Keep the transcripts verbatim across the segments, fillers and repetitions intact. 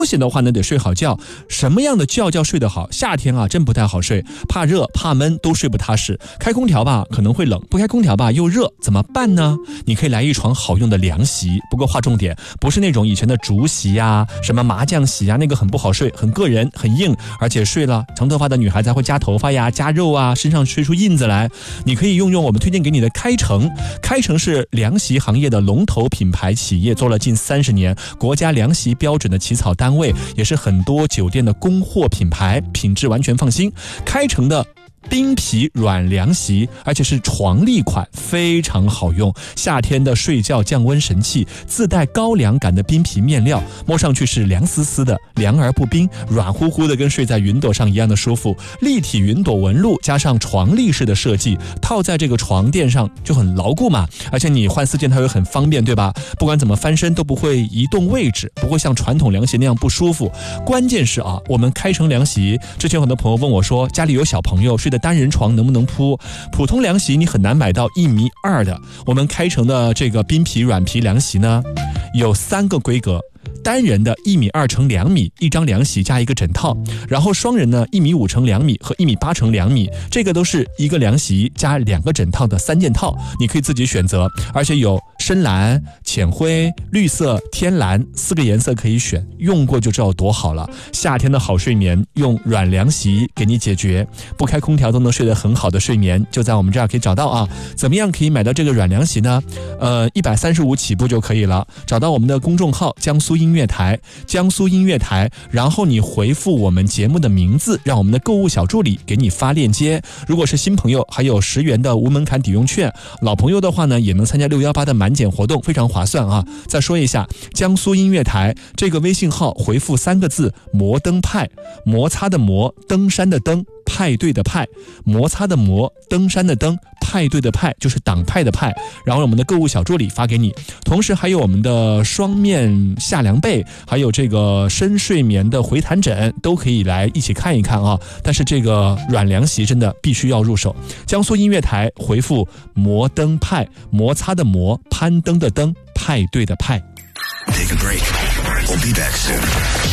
闲的话呢，得睡好觉。什么样的觉叫睡得好？夏天啊，真不太好睡，怕热怕闷，都睡不踏实。开空调吧，可能会冷；不开空调吧，又热，怎么办呢？你可以来一床好用的凉席，不过划重点，不是那种以前的竹席呀、什么麻将席呀，那个很不好睡，很个人，很硬，而且睡了长头发的女孩子会夹头发呀、夹肉啊，身上睡出印子来。你可以用用我们推荐给你的开成，开成是凉席行业的龙头品牌企业，做了近三十年，国家凉席标准的起草单位，也是很多酒店的供货品牌，品质完全放心。开成的冰皮软凉席，而且是床立款，非常好用。夏天的睡觉降温神器，自带高凉感的冰皮面料，摸上去是凉丝丝的，凉而不冰，软乎乎的，跟睡在云朵上一样的舒服。立体云朵纹路加上床立式的设计，套在这个床垫上就很牢固嘛，而且你换四件套又很方便，对吧？不管怎么翻身都不会移动位置，不会像传统凉席那样不舒服。关键是啊，我们开成凉席，之前有很多朋友问我说，家里有小朋友睡的单人床能不能铺？普通凉席你很难买到一米二的，我们开成的这个冰皮软皮凉席呢，有三个规格。单人的一米二乘两米，一张凉席加一个枕套，然后双人呢一米五乘两米和一米八乘两米，这个都是一个凉席加两个枕套的三件套，你可以自己选择，而且有深蓝、浅灰、绿色、天蓝四个颜色可以选，用过就知道多好了。夏天的好睡眠用软凉席给你解决，不开空调都能睡得很好的睡眠，就在我们这儿可以找到啊。怎么样可以买到这个软凉席呢？呃，一百三十五起步就可以了，找到我们的公众号江苏音乐台，江苏音乐台，然后你回复我们节目的名字，让我们的购物小助理给你发链接。如果是新朋友，还有十元的无门槛抵用券，老朋友的话呢，也能参加六一八的满减活动，非常划算啊。再说一下，江苏音乐台这个微信号回复三个字摩登派，摩擦的摩，登山的登，派对的派，摩擦的摩，登山的登，派对的派，就是党派的派，然后我们的购物小助理发给你。同时还有我们的双面下凉被，还有这个深睡眠的回弹枕，都可以来一起看一看啊。但是这个软凉席真的必须要入手。江苏音乐台回复摩登派，摩擦的摩，攀登的登，派对的派。 Take a break. We'll be back soon.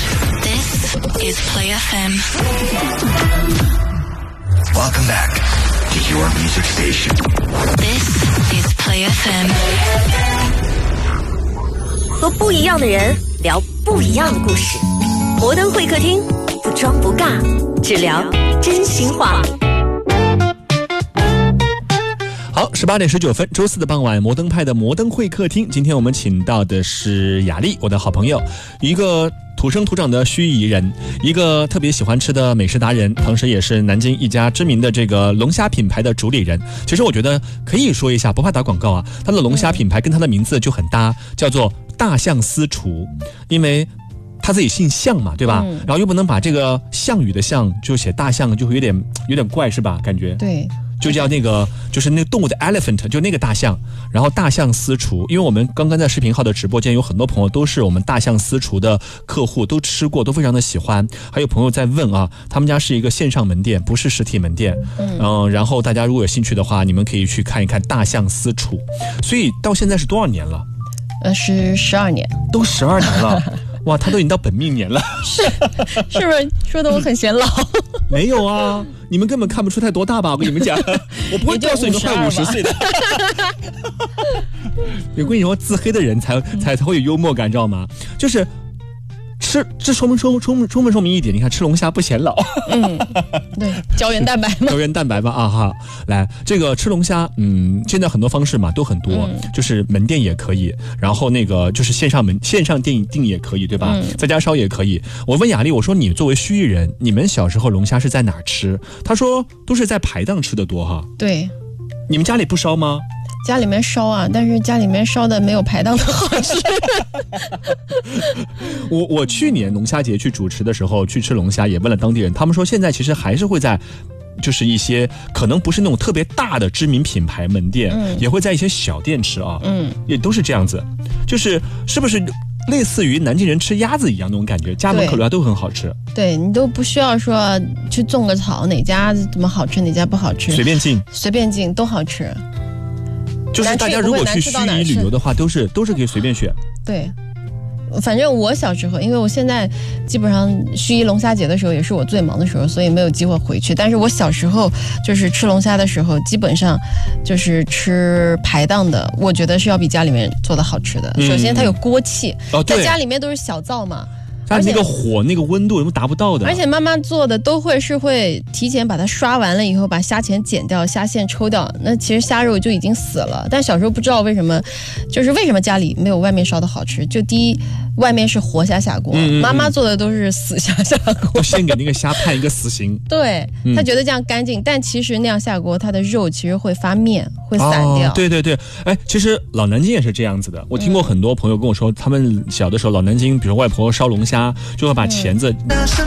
This is Play F M. Welcome back to your music station. This is Play F M. 和不一样的人聊不一样的故事，摩登会客厅，不装不尬，只聊真心话。 好，十八点十九分，周四的傍晚，摩登派的摩登会客厅，今天我们请到的是雅丽，我的好朋友，一个土生土长的盱眙人，一个特别喜欢吃的美食达人，同时也是南京一家知名的这个龙虾品牌的主理人。其实我觉得可以说一下，不怕打广告啊，他的龙虾品牌跟他的名字就很搭，叫做大象私厨，因为他自己姓项嘛，对吧？嗯、然后又不能把这个项羽的项就写大象，就会有点有点怪，是吧？感觉对。 就叫那个，就是那个动物的 elephant， 就那个大象，然后大象私厨。因为我们刚刚在视频号的直播间有很多朋友都是我们大象私厨的客户，都吃过，都非常的喜欢。还有朋友在问啊，他们家是一个线上门店，不是实体门店。嗯、呃，然后大家如果有兴趣的话，你们可以去看一看大象私厨。所以到现在是多少年了？ 呃，是十二年， 都十二年了。哇，他都已经到本命年了， 是是不是说的我很显老？ 没有啊，你们根本看不出他多大吧？我跟你们讲，我不会告诉你们快五十岁的。我跟你说，自黑的人才才才会有幽默感，知道吗？就是吃，这说明说充充分说明一点，你看吃龙虾不显老。 嗯，对，胶原蛋白嘛， 胶原蛋白嘛啊哈。来，这个吃龙虾，嗯，现在很多方式嘛都很多，嗯、就是门店也可以，然后那个就是线上门线上店订也可以，对吧？嗯、在家烧也可以。我问雅丽，我说你作为盱眙人，你们小时候龙虾是在哪儿吃？她说都是在排档吃的多哈。 对， 你们家里不烧吗？ 家里面烧啊，但是家里面烧的没有排档的好吃。 我我去年龙虾节去主持的时候去吃龙虾，也问了当地人，他们说现在其实还是会在，就是一些可能不是那种特别大的知名品牌门店，嗯、也会在一些小店吃啊，嗯，也都是这样子，就是是不是类似于南京人吃鸭子一样那种感觉，家门口楼下都很好吃。 对，你都不需要说去种个草，哪家怎么好吃哪家不好吃， 随便进， 随便进都好吃。 就是大家如果去盱眙旅游的话，都是都是可以随便选。 对， 反正我小时候，因为我现在基本上盱眙龙虾节的时候也是我最忙的时候，所以没有机会回去。但是我小时候就是吃龙虾的时候，基本上就是吃排档的，我觉得是要比家里面做的好吃的。嗯、首先它有锅气， 哦、 在家里面都是小灶嘛。 它那个火那个温度都达不到的， 而且妈妈做的都会是会提前把它刷完了以后，把虾钳剪掉，虾线抽掉，那其实虾肉就已经死了。但小时候不知道为什么，就是为什么家里没有外面烧的好吃。就第一，外面是活虾下锅，嗯嗯嗯妈妈做的都是死虾下锅， 就先给那个虾判一个死刑。 对，嗯、她觉得这样干净，但其实那样下锅，它的肉其实会发面，会散掉。 哦、对对对，哎，其实老南京也是这样子的。我听过很多朋友跟我说，嗯、他们小的时候老南京，比如外婆烧龙虾。就会把钳子